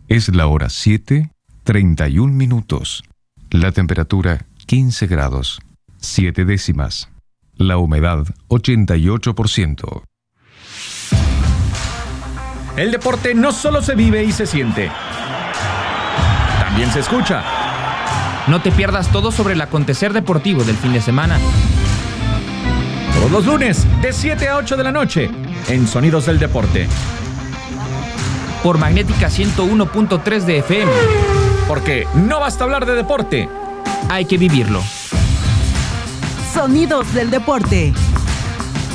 Es la hora 7:31. La temperatura 15 grados, 7 décimas. La humedad 88%. El deporte no solo se vive y se siente, también se escucha. No te pierdas todo sobre el acontecer deportivo del fin de semana. Todos los lunes, de 7 a 8 de la noche, en Sonidos del Deporte. Por Magnética 101.3 de FM. Porque no basta hablar de deporte, hay que vivirlo. Sonidos del Deporte.